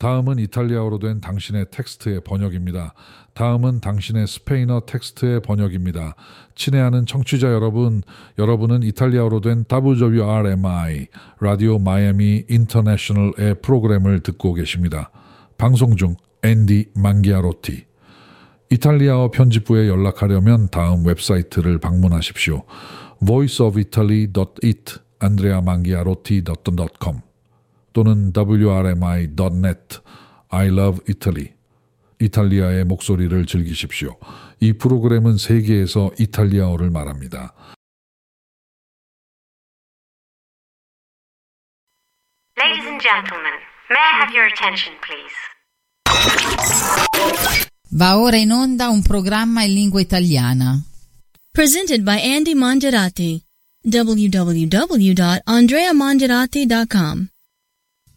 다음은 이탈리아어로 된 당신의 텍스트의 번역입니다. 다음은 당신의 스페인어 텍스트의 번역입니다. 친애하는 청취자 여러분, 여러분은 이탈리아어로 된 WRMI, 라디오 마이애미 인터내셔널의 프로그램을 듣고 계십니다. 방송 중 앤디 망기아로티. 이탈리아어 편집부에 연락하려면 다음 웹사이트를 방문하십시오. voiceofitaly.it, andreamangiarotti.com 또는 wrmi.net, I love Italy. 이탈리아의 목소리를 즐기십시오. 이 프로그램은 세계에서 이탈리아어를 말합니다. Ladies and gentlemen, may I have your attention, please? Va ora in onda un programma in lingua italiana. Presented by Andy Mongerati. www.andreamongerati.com